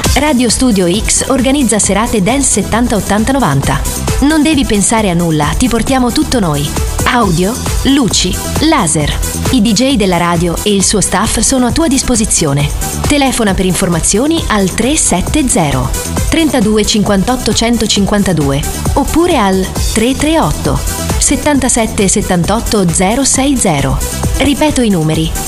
Radio Studio X organizza serate Dance 70 80 90. Non devi pensare a nulla, ti portiamo tutto noi. Audio, luci, laser. I DJ della radio e il suo staff sono a tua disposizione. Telefona per informazioni al 370 32 58 152 oppure al 338 77 78 060. Ripeto i numeri: